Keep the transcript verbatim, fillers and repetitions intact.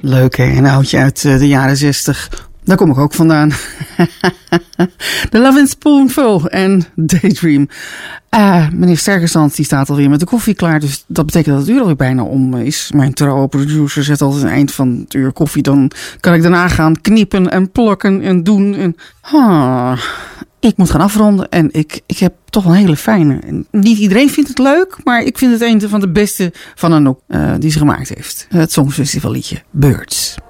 Leuk hè, een oudje uit uh, de jaren zestig. Daar kom ik ook vandaan. The Lovin' Spoonful en Daydream. Uh, meneer Sterkenstand die staat alweer met de koffie klaar. Dus dat betekent dat het uur alweer bijna om is. Mijn trouwe producer zet altijd een eind van het uur koffie. Dan kan ik daarna gaan knippen en plakken en doen. En, ah, ik moet gaan afronden. En ik, ik heb toch een hele fijne. En niet iedereen vindt het leuk. Maar ik vind het een van de beste van Anouk uh, die ze gemaakt heeft. Het Songfestival liedje Birds.